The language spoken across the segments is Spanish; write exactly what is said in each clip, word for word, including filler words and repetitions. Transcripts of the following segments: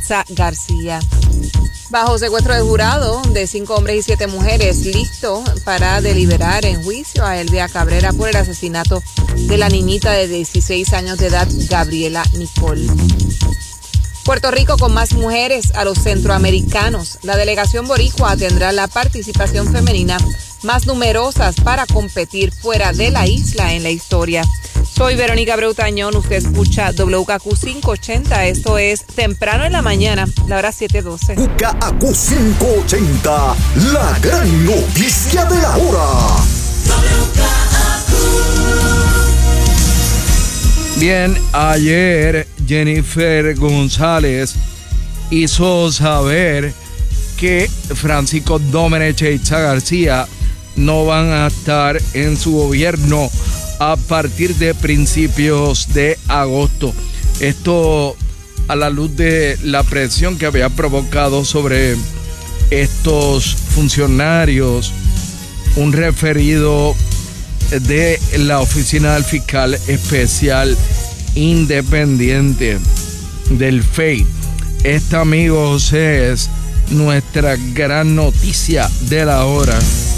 Eitza García. Bajo secuestro de jurado de cinco hombres y siete mujeres, listo para deliberar en juicio a Elvia Cabrera por el asesinato de la niñita de dieciséis años de edad, Gabriela Nicole. Puerto Rico con más mujeres a los centroamericanos. La delegación boricua tendrá la participación femenina más numerosas para competir fuera de la isla en la historia. Soy Verónica Breutañón, usted escucha W K Q quinientos ochenta, esto es Temprano en la Mañana, la hora siete doce. W K Q quinientos ochenta, la gran noticia de la hora. Bien, ayer Jennifer González hizo saber que Francisco Domenech y Eitza García no van a estar en su gobierno a partir de principios de agosto. Esto a la luz de la presión que había provocado sobre estos funcionarios un referido de la Oficina del Fiscal Especial Independiente del F E I. Esta, amigos, es nuestra gran noticia de la hora.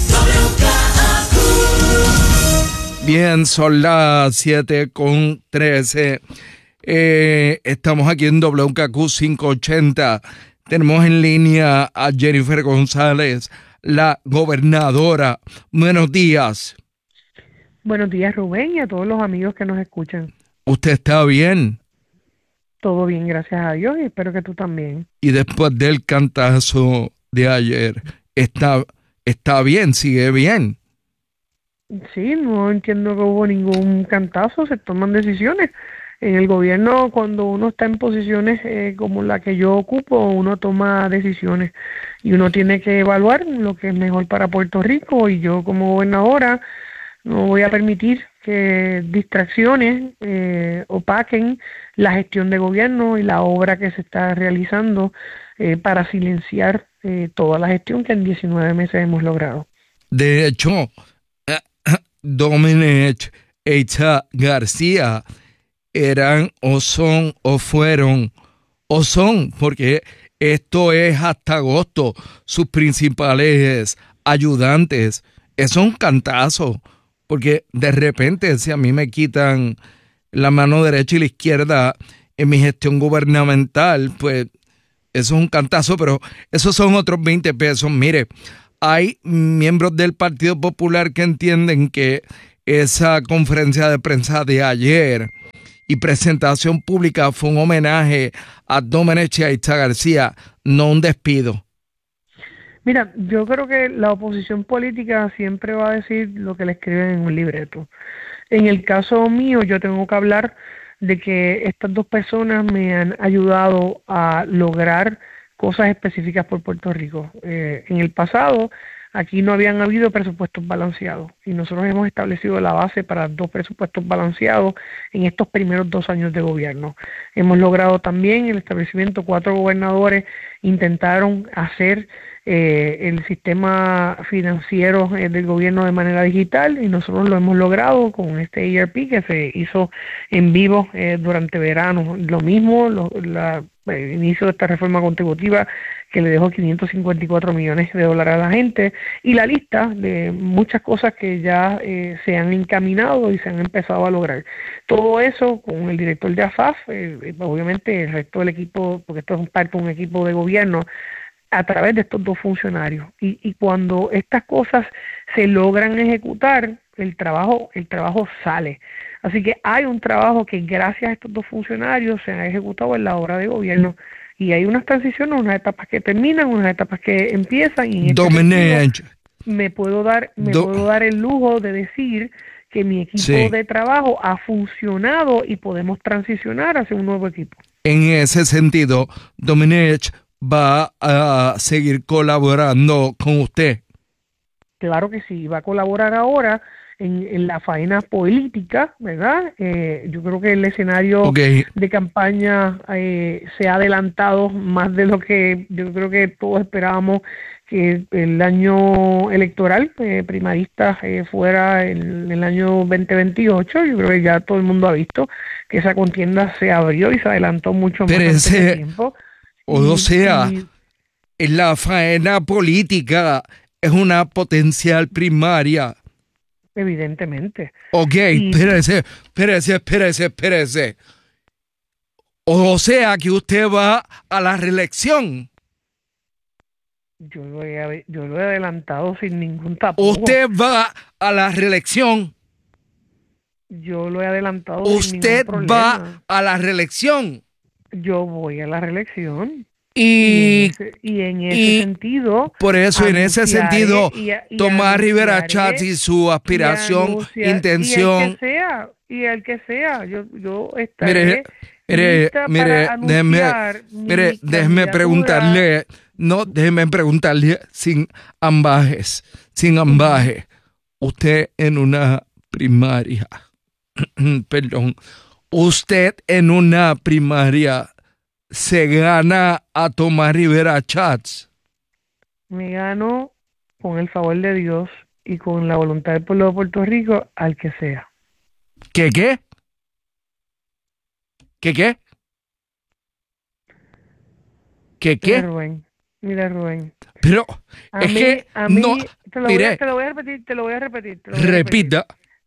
Bien, son las siete con trece. Eh, estamos aquí en W K Q quinientos ochenta. Tenemos en línea a Jennifer González, la gobernadora. Buenos días. Buenos días, Rubén, y a todos los amigos que nos escuchan. ¿Usted está bien? Todo bien, gracias a Dios, y espero que tú también. Y después del cantazo de ayer, ¿está, está bien? ¿Sigue bien? Sí, no entiendo que hubo ningún cantazo, se toman decisiones. En el gobierno, cuando uno está en posiciones eh, como la que yo ocupo, uno toma decisiones y uno tiene que evaluar lo que es mejor para Puerto Rico, y yo como gobernadora no voy a permitir que distracciones eh, opaquen la gestión de gobierno y la obra que se está realizando eh, para silenciar eh, toda la gestión que en diecinueve meses hemos logrado. De hecho, Domenech e Eitza García eran o son o fueron o son, porque esto es hasta agosto, sus principales ayudantes. Es un cantazo, porque de repente si a mí me quitan la mano derecha y la izquierda en mi gestión gubernamental, pues eso es un cantazo, pero esos son otros veinte pesos. Mire, hay miembros del Partido Popular que entienden que esa conferencia de prensa de ayer y presentación pública fue un homenaje a Domenech y a Eitza García, no un despido. Mira, yo creo que la oposición política siempre va a decir lo que le escriben en un libreto. En el caso mío, yo tengo que hablar de que estas dos personas me han ayudado a lograr cosas específicas por Puerto Rico. Eh, en el pasado, aquí no habían habido presupuestos balanceados, y nosotros hemos establecido la base para dos presupuestos balanceados en estos primeros dos años de gobierno. Hemos logrado también el establecimiento, cuatro gobernadores intentaron hacer eh, el sistema financiero eh, del gobierno de manera digital, y nosotros lo hemos logrado con este E R P que se hizo en vivo eh, durante verano. Lo mismo, lo, la, el inicio de esta reforma contributiva que le dejó quinientos cincuenta y cuatro millones de dólares a la gente, y la lista de muchas cosas que ya eh, se han encaminado y se han empezado a lograr. Todo eso con el director de A F A F, eh, obviamente el resto del equipo, porque esto es parte de un equipo de gobierno, a través de estos dos funcionarios. Y, y cuando estas cosas se logran ejecutar, el trabajo, el trabajo sale. Así que hay un trabajo que gracias a estos dos funcionarios se ha ejecutado en la obra de gobierno. Y hay unas transiciones, unas etapas que terminan, unas etapas que empiezan. Y en este sentido, me puedo dar, me Do- puedo dar el lujo de decir que mi equipo sí. de trabajo ha funcionado y podemos transicionar hacia un nuevo equipo. En ese sentido, Domenech va a seguir colaborando con usted. Claro que sí, va a colaborar ahora en, en la faena política, ¿verdad? Eh, yo creo que el escenario okay. de campaña eh, se ha adelantado más de lo que yo creo que todos esperábamos, que el año electoral eh, primarista eh, fuera en el año veinte veintiocho. Yo creo que ya todo el mundo ha visto que esa contienda se abrió y se adelantó mucho más en ese tiempo. O Y- sea, y- en la faena política es una potencial primaria. evidentemente. Ok, Y- espérese, espérese, espérese, espérese. O sea que usted va a la reelección. Yo lo he, yo lo he adelantado sin ningún tapujo. Usted va a la reelección. Yo lo he adelantado sin Usted ningún va problema. a la reelección. Yo voy a la reelección. Y en Y ese, y en ese y sentido, por eso, en ese anunciaré sentido, y a- y Tomás Rivera anunciaré Chats y su y aspiración, anunciar- y el intención. que sea, y el que sea, yo, yo Mire, estaré mire, lista mire, para déjeme, anunciar mi mire, déjeme candidatura. preguntarle, no, déjeme preguntarle sin ambajes, sin ambaje. Usted en una primaria, perdón, usted en una primaria se gana a Tomás Rivera Chats. Me gano con el favor de Dios y con la voluntad del pueblo de Puerto Rico al que sea. ¿Qué qué? ¿Qué qué? ¿Qué Mira, qué? Rubén, mira, Rubén. Pero A es mí, que a mí, no, te, lo voy mire, a, te lo voy a repetir, te lo voy a repetir. te lo voy a repetir. repita.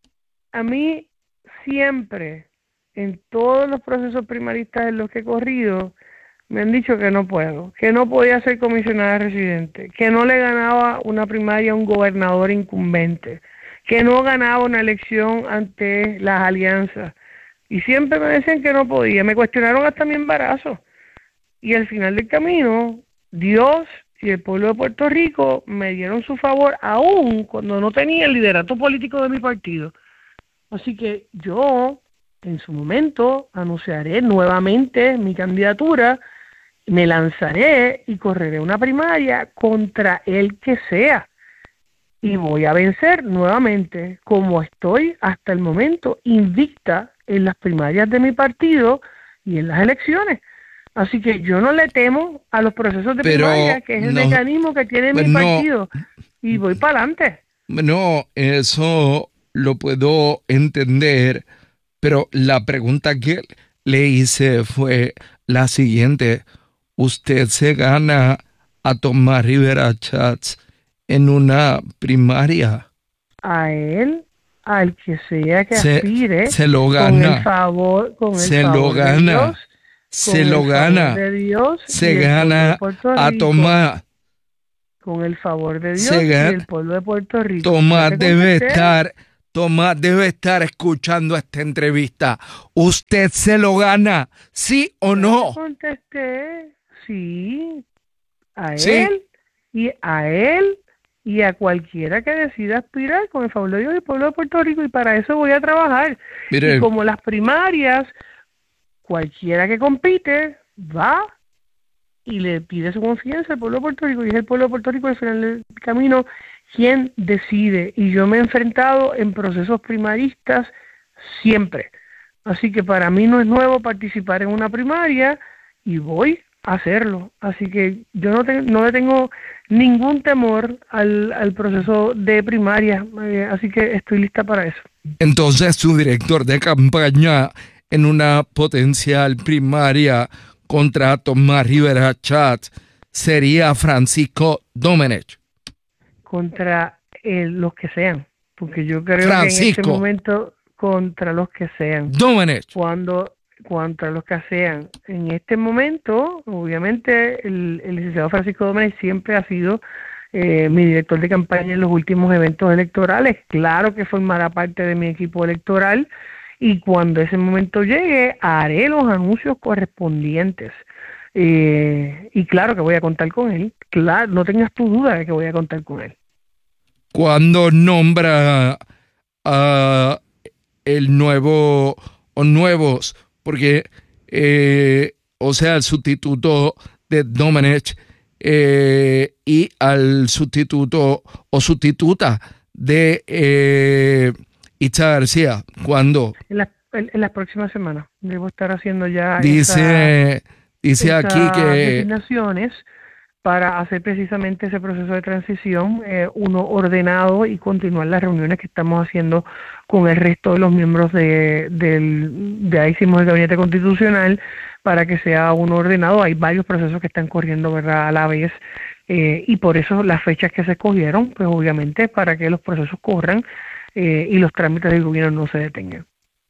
A mí siempre, en todos los procesos primaristas en los que he corrido, me han dicho que no puedo, que no podía ser comisionada residente, que no le ganaba una primaria a un gobernador incumbente, que no ganaba una elección ante las alianzas. Y siempre me decían que no podía, me cuestionaron hasta mi embarazo. Y al final del camino, Dios y el pueblo de Puerto Rico me dieron su favor, aún cuando no tenía el liderato político de mi partido. Así que yo, en su momento, anunciaré nuevamente mi candidatura, me lanzaré y correré una primaria contra el que sea. Y voy a vencer nuevamente, como estoy hasta el momento invicta en las primarias de mi partido y en las elecciones. Así que yo no le temo a los procesos de Pero primaria, que es el no, mecanismo que tiene mi no. partido, y voy para adelante. No, eso lo puedo entender, pero la pregunta que le hice fue la siguiente. ¿Usted se gana a Tomás Rivera Chats en una primaria? A él, al que sea que Se, aspire, se lo con gana. el favor, con el Se favor lo de gana. Dios, Se con lo el favor gana. de Dios y Se del pueblo gana de Puerto a Rico, Tomás. con el favor de Dios Se y gana- del pueblo de Puerto Rico. Tomás ¿Ya te debe contesté? estar, Tomás debe estar escuchando esta entrevista. ¿Usted se lo gana? ¿Sí o Ya no? te contesté, sí, a Sí. él y a él y a cualquiera que decida aspirar con el favor de Dios y el pueblo de Puerto Rico, y para eso voy a trabajar. Mire, Y como las primarias, cualquiera que compite va y le pide su confianza al pueblo de Puerto Rico, y es el pueblo de Puerto Rico al final del camino quien decide. Y yo me he enfrentado en procesos primaristas siempre, así que para mí no es nuevo participar en una primaria y voy a hacerlo. Así que yo no, te, no le tengo ningún temor al, al proceso de primaria, eh, así que estoy lista para eso. entonces su director de campaña en una potencial primaria contra Tomás Rivera Chats sería Francisco Domenech. Contra eh, los que sean, porque yo creo que en Francisco. este momento contra los que sean, Domenech. cuando contra los que sean, en este momento, obviamente el, el licenciado Francisco Domenech siempre ha sido eh, mi director de campaña en los últimos eventos electorales. Claro que formará parte de mi equipo electoral, y cuando ese momento llegue haré los anuncios correspondientes. Eh, y claro que voy a contar con él, claro, no tengas tu duda de que voy a contar con él. Cuando nombra a el nuevo o nuevos, porque, eh, o sea, el sustituto de Domenech eh, y al sustituto o sustituta de eh, Itza García, cuando En, la, en, en las próximas semanas debo estar haciendo ya dice, esa, dice esas aquí que designaciones para hacer precisamente ese proceso de transición, eh, uno ordenado, y continuar las reuniones que estamos haciendo con el resto de los miembros de, del, de ahí hicimos el Gabinete Constitucional para que sea uno ordenado. Hay varios procesos que están corriendo, ¿verdad?, a la vez, eh, y por eso las fechas que se escogieron, pues obviamente para que los procesos corran eh, y los trámites del gobierno no se detengan.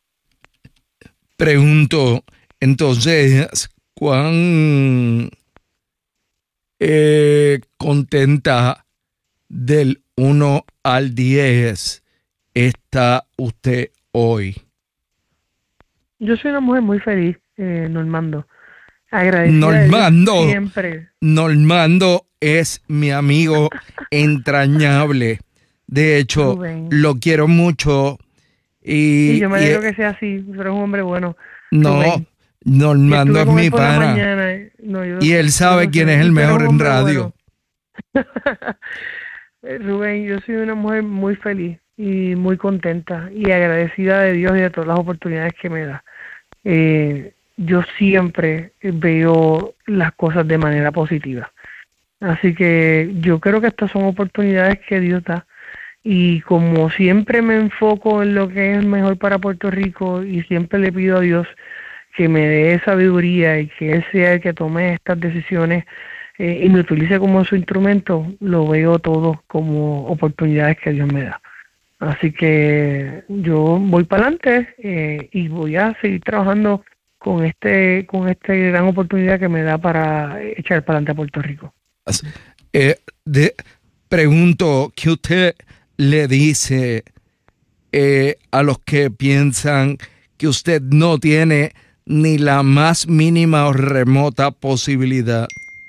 Pregunto, entonces, ¿cuán eh, contenta del uno al diez está usted hoy? Yo soy una mujer muy feliz, eh, Normando. Agradecida Normando, de Dios siempre. Normando es mi amigo entrañable. De hecho, Rubén. lo quiero mucho. Y, Y yo me y- alegro que sea así, tú eres un hombre bueno. no, Rubén. Normando Y estuve es con mi él por la pana. mañana, eh. No, yo- Y él sabe yo quién sé, es el tú eres mejor un en hombre radio. bueno. Eh, Rubén, yo soy una mujer muy feliz y muy contenta y agradecida de Dios y de todas las oportunidades que me da. Eh, yo siempre veo las cosas de manera positiva. Así que yo creo que estas son oportunidades que Dios da. Y como siempre me enfoco en lo que es mejor para Puerto Rico y siempre le pido a Dios que me dé sabiduría y que Él sea el que tome estas decisiones eh, y me utilice como su instrumento, lo veo todo como oportunidades que Dios me da. Así que yo voy para adelante eh, y voy a seguir trabajando con este con esta gran oportunidad que me da para echar para adelante a Puerto Rico. Eh, de- pregunto, ¿qué usted le dice eh, a los que piensan que usted no tiene ni la más mínima o remota posibilidad?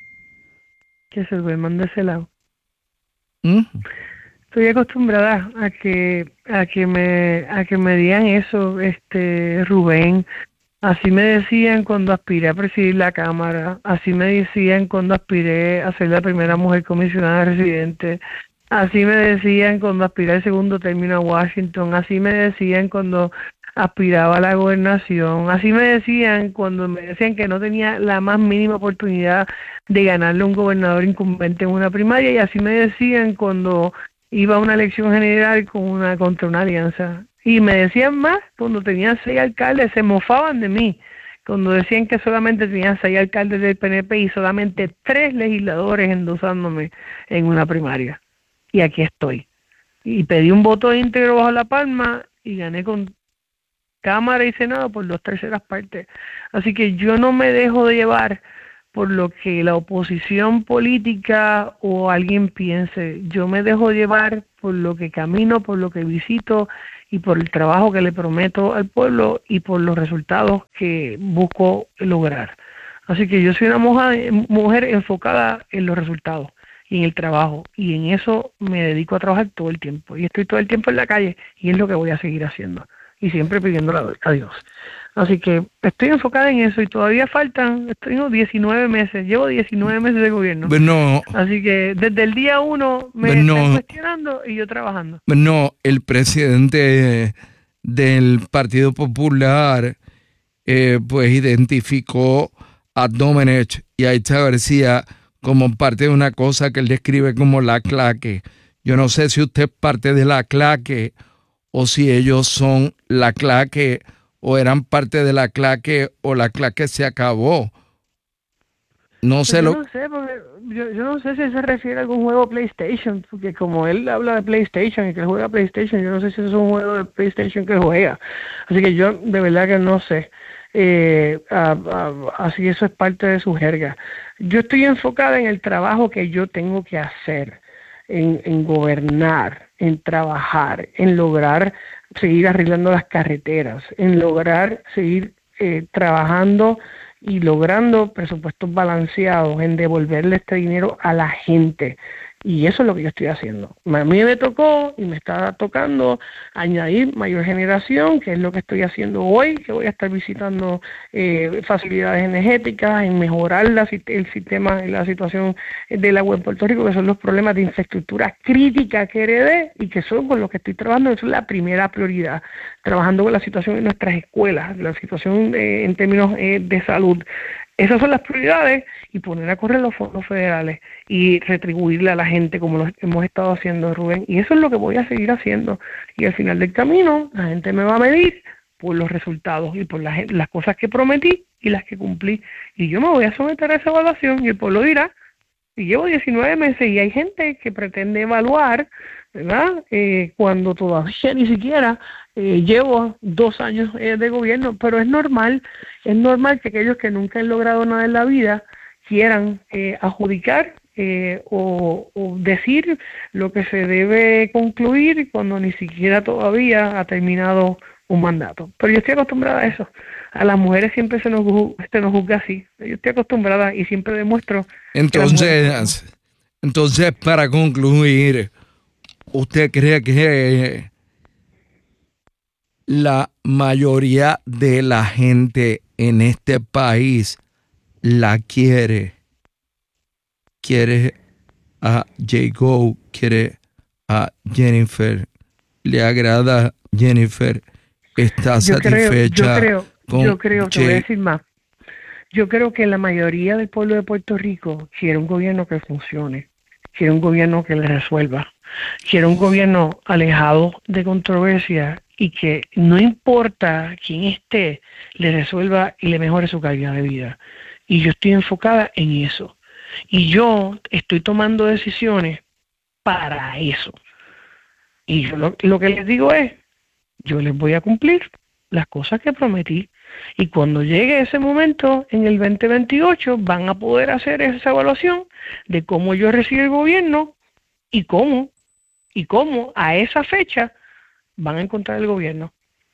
Que se duerman de ese lado. ¿Mm? Estoy acostumbrada a que a que me a que me digan eso, este Rubén. Así me decían cuando aspiré a presidir la Cámara, así me decían cuando aspiré a ser la primera mujer comisionada residente, así me decían cuando aspiré al segundo término a Washington, así me decían cuando aspiraba a la gobernación, así me decían cuando me decían que no tenía la más mínima oportunidad de ganarle a un gobernador incumbente en una primaria, y así me decían cuando iba a una elección general con una contra una alianza. Y me decían más cuando tenían seis alcaldes, se mofaban de mí, cuando decían que solamente tenían seis alcaldes del P N P y solamente tres legisladores endosándome en una primaria. Y aquí estoy. Y pedí un voto íntegro bajo la palma y gané con Cámara y Senado por dos terceras partes. Así que yo no me dejo de llevar por lo que la oposición política o alguien piense. Yo me dejo llevar por lo que camino, por lo que visito y por el trabajo que le prometo al pueblo y por los resultados que busco lograr. Así que yo soy una mujer, mujer enfocada en los resultados y en el trabajo, y en eso me dedico a trabajar todo el tiempo. Y estoy todo el tiempo en la calle y es lo que voy a seguir haciendo. Y siempre pidiéndole a Dios. Así que estoy enfocada en eso y todavía faltan, tengo diecinueve meses, llevo diecinueve meses de gobierno. No, Así que desde el día uno me no, están cuestionando y yo trabajando. no, el presidente del Partido Popular eh, pues identificó a Domenech y a Itza García como parte de una cosa que él describe como la claque. Yo no sé si usted es parte de la claque o si ellos son la claque o eran parte de la claque o la claque se acabó. No Pues sé yo lo... no sé, porque yo, yo no sé si se refiere a algún juego PlayStation, porque como él habla de PlayStation y que él juega PlayStation, yo no sé si eso es un juego de PlayStation que juega. Así que yo de verdad que no sé. Eh, a, a, así eso es parte de su jerga. Yo estoy enfocada en el trabajo que yo tengo que hacer, en, en gobernar, en trabajar, en lograr seguir arreglando las carreteras, en lograr seguir eh, trabajando y logrando presupuestos balanceados, en devolverle este dinero a la gente. Y eso es lo que yo estoy haciendo. A mí me tocó y me está tocando añadir mayor generación, que es lo que estoy haciendo hoy, que voy a estar visitando eh, facilidades energéticas, en mejorar la, el sistema, la situación del agua en Puerto Rico, que son los problemas de infraestructura crítica que heredé y que son con los que estoy trabajando. Eso es la primera prioridad, trabajando con la situación en nuestras escuelas, la situación eh, en términos eh, de salud. Esas son las prioridades, y poner a correr los fondos federales y retribuirle a la gente como lo hemos estado haciendo, Rubén. Y eso es lo que voy a seguir haciendo. Y al final del camino, la gente me va a medir por los resultados y por las, las cosas que prometí y las que cumplí. Y yo me voy a someter a esa evaluación y el pueblo dirá, y llevo diecinueve meses y hay gente que pretende evaluar, ¿verdad? Eh, cuando todavía ni siquiera eh, llevo dos años eh, de gobierno, pero es normal, es normal que aquellos que nunca han logrado nada en la vida quieran eh, adjudicar eh, o, o decir lo que se debe concluir cuando ni siquiera todavía ha terminado un mandato. Pero yo estoy acostumbrada a eso. A las mujeres siempre se nos, se nos juzga así. Yo estoy acostumbrada y siempre demuestro. Entonces, entonces para concluir, ¿usted cree que la mayoría de la gente en este país la quiere? Quiere a Jacob, quiere a Jennifer, le agrada Jennifer, está yo satisfecha. Creo, yo creo, yo creo, te voy a decir más. Yo creo que la mayoría del pueblo de Puerto Rico quiere un gobierno que funcione, quiere un gobierno que le resuelva, quiere un gobierno alejado de controversia y que no importa quién esté, le resuelva y le mejore su calidad de vida. Y yo estoy enfocada en eso. Y yo estoy tomando decisiones para eso. Y yo lo, lo que les digo es, yo les voy a cumplir las cosas que prometí. Y cuando llegue ese momento, en el veinte veintiocho, van a poder hacer esa evaluación de cómo yo recibí el gobierno y cómo, y cómo a esa fecha van a encontrar el gobierno.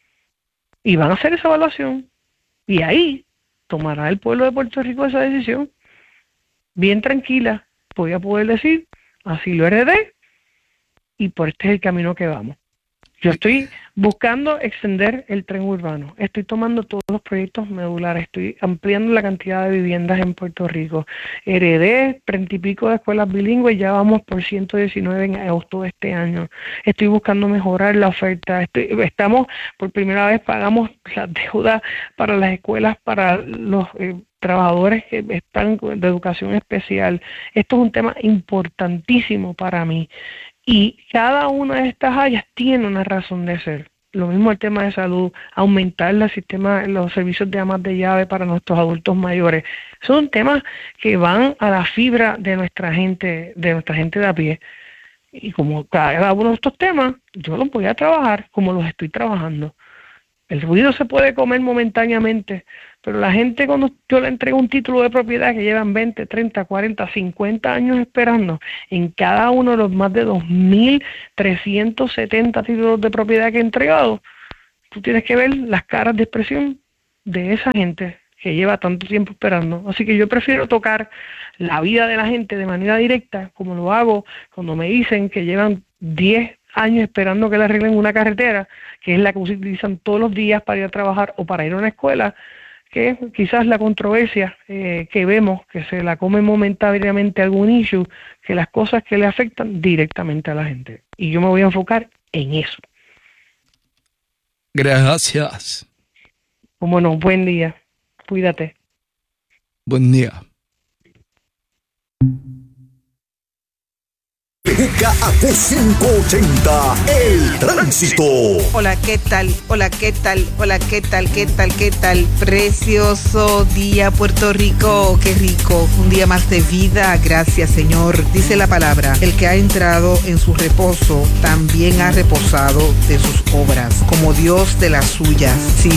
Y van a hacer esa evaluación. Y ahí tomará el pueblo de Puerto Rico esa decisión. Bien tranquila, voy a poder decir, así lo heredé y por este es el camino que vamos. Yo estoy buscando extender el tren urbano, estoy tomando todos los proyectos medulares, estoy ampliando la cantidad de viviendas en Puerto Rico. Heredé treinta y pico de escuelas bilingües, ya vamos por ciento diecinueve en agosto de este año. Estoy buscando mejorar la oferta, estoy, estamos, por primera vez pagamos la deuda para las escuelas, para los eh, trabajadores que están de educación especial. Esto es un tema importantísimo para mí. Y cada una de estas áreas tiene una razón de ser. Lo mismo el tema de salud, aumentar el sistema, los servicios de amas de llave para nuestros adultos mayores. Son temas que van a la fibra de nuestra gente, de nuestra gente de a pie. Y como cada uno de estos temas, yo los voy a trabajar como los estoy trabajando. El ruido se puede comer momentáneamente, pero la gente cuando yo le entrego un título de propiedad que llevan veinte, treinta, cuarenta, cincuenta años esperando, en cada uno de los más de dos mil trescientos setenta títulos de propiedad que he entregado, tú tienes que ver las caras de expresión de esa gente que lleva tanto tiempo esperando. Así que yo prefiero tocar la vida de la gente de manera directa, como lo hago cuando me dicen que llevan diez años esperando que le arreglen una carretera, que es la que utilizan todos los días para ir a trabajar o para ir a una escuela, que quizás la controversia eh, que vemos, que se la come momentáneamente algún issue, que las cosas que le afectan directamente a la gente. Y yo me voy a enfocar en eso. Gracias. Cómo no, buen día. Cuídate. Buen día. Busca a Q cinco ochenta, el tránsito. Hola, ¿qué tal? Hola, ¿qué tal? Hola, ¿qué tal? ¿Qué tal? ¿Qué tal? Precioso día, Puerto Rico. Qué rico. Un día más de vida. Gracias, Señor. Dice la palabra, el que ha entrado en su reposo, también ha reposado de sus obras, como Dios de las suyas. Sí,